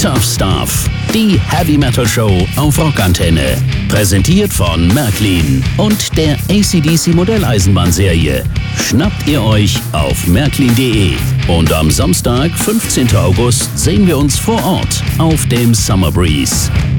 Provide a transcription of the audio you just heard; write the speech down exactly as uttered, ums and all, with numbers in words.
Tough Stuff, die Heavy Metal Show auf Rockantenne. Präsentiert von Märklin und der A C D C Modelleisenbahnserie. Schnappt ihr euch auf märklin punkt de. Und am Samstag, fünfzehnten August, sehen wir uns vor Ort auf dem Summer Breeze.